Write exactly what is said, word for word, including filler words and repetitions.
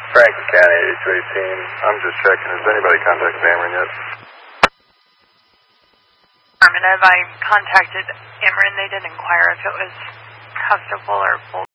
Franklin County, eighty-two eighteen. I'm just checking. Has anybody contacted Ameren yet? Affirmative. I contacted Ameren. They did inquire if it was comfortable or full.